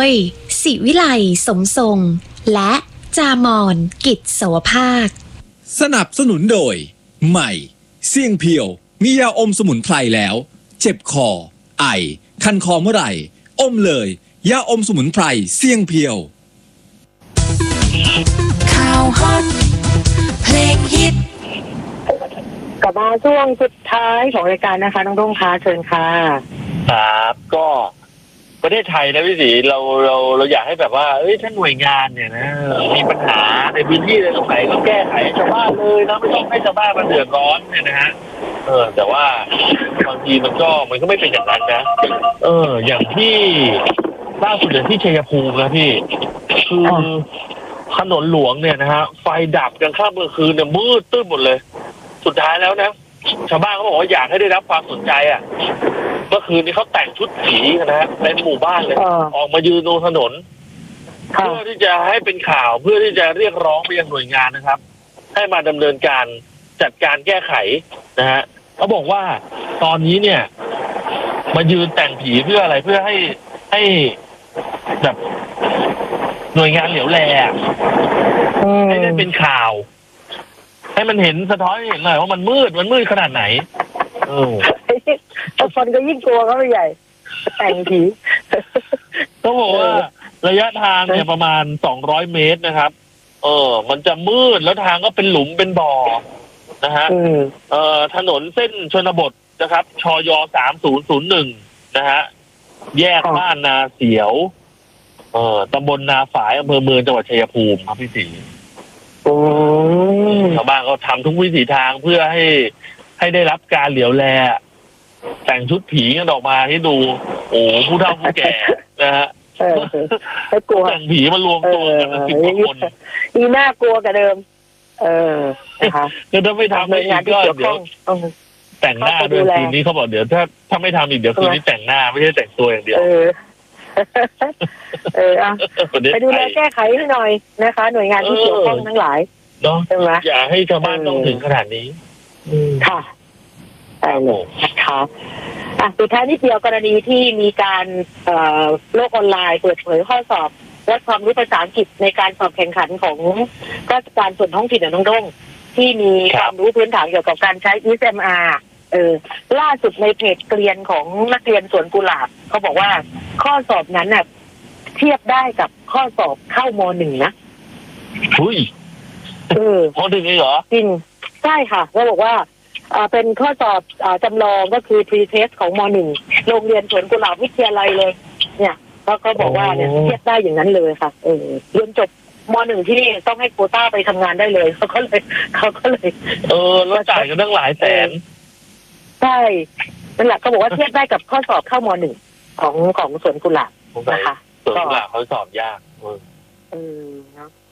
ยศิวิไลสมทรงและจามอนกิจสวภาคสนับสนุนโดยใหม่เสี่ยงเพียวมียาอมสมุนไพรแล้วเจ็บคอไอคันคอเมื่อไหร่อมเลยยาอมสมุนไพรเสี่ยงเพียวข่าวฮอตเพลงฮิตกลับมาช่วงสุดท้ายของรายการนะคะน้องดงคะเชิญค่ะครับก็ประเทศไทยนะพี่ศรีเราอยากให้แบบว่าถ้าหน่วยงานเนี่ยนะมีปัญหาในพื้นที่ตรงไหนก็แก้ไขชาวบ้านเลยนะไม่ต้องให้ชาวบ้านมาเดือดร้อนเนี่ยนะฮะแต่ว่าบางทีมันก็ไม่เป็นอย่างนั้นนะอย่างที่ล่าสุดอย่างที่ชัยภูมินะพี่คือถนนหลวงเนี่ยนะฮะไฟดับกลางค่ำกลางคืนเนี่ยมืดตื้นหมดเลยสุดท้ายแล้วนะชาวบ้านเขาบอกว่าอยากให้ได้รับความสนใจเมื่อคืนนี้เขาแต่งชุดผีนะฮะในหมู่บ้านเลยออกมายืนตรงถนนเพื่อที่จะให้เป็นข่าวเพื่อที่จะเรียกร้องไปยังหน่วยงานนะครับให้มาดำเนินการจัดการแก้ไขนะฮะเขาบอกว่าตอนนี้เนี่ยมายืนแต่งผีเพื่ออะไรเพื่อให้แบบหน่วยงานเหลียวแลให้ได้เป็นข่าวให้มันเห็นสะท้อนให้เห็นหน่อยว่ามันมืดขนาดไหนคนก็ยิ่งกลัวเขาไปใหญ่แต่งผีต้องบอกว่าระยะทางเนี่ยประมาณ200เมตรนะครับมันจะมืดแล้วทางก็เป็นหลุมเป็นบ่อนะฮะถนนเส้นชนบทนะครับชย3001นะฮะแยกบ้านนาเสียวตำบลนาฝายอำเภอเมืองจังหวัดชัยภูมิครับพี่ศรีชาวบ้านก็ทำทุกวิถีทางเพื่อให้ได้รับการเหลียวแลแต่งชุดผีกันออกมาให้ดูผู้เฒ่าผู้แก่นะฮะแต่งผีมารวมตัวกันเป็น10 กว่าคนอีน่ากลัวกว่าเดิมนะคะก็ถ้าไม่ทำอีกก็เดี๋ยวแต่งหน้าด้วยคืนนี้เขาบอกเดี๋ยวถ้าไม่ทำอีกเดี๋ยวคืนนี้แต่งหน้าไม่ใช่แต่งตัวอย่างเดียวไปดูแลแก้ไขให้หน่อยนะคะหน่วยงานที่เกี่ยวข้องทั้งหลายเนาะอย่าให้ชาวบ้านต้องถึงขนาดนี้ค่ะใช่เลยนะคะสุดท้ายนิดเดียวกรณีที่มีการโลกออนไลน์เปิดเผยข้อสอบและความรู้ภาษาอังกฤษในการสอบแข่งขันของราชการส่วนท้องถิ่นน้องด้งที่มีความรู้พื้นฐานเกี่ยวกับการใช้ ESMR ล่าสุดในเพจเกรียนของนักเรียนสวนกุหลาบเขาบอกว่าข้อสอบนั้นน่ะเทียบได้กับข้อสอบเข้าม.1 นะอุ้ยม.1เลยเหรอจริงใช่ค่ะเขาบอกว่าเป็นข้อสอบจำลองก็คือ pre-test ของม.1 โรงเรียนสวนกุหลาบวิทยาลัยเลยเนี่ยเขาบอกว่าเนี่ยเทียบได้อย่างนั้นเลยค่ะเรียนจบม.1 ที่นี่ต้องให้โควต้าไปทำงานได้เลยเขาก็เลยแล้วจ่ายกันตั้งหลายแสนใช่นั่นแหละเขาบอกว่าเทียบได้กับข้อสอบเข้าม.1 ของสวนกุหลาบนะคะสวนกุหลาบเขาสอบยากเนาะ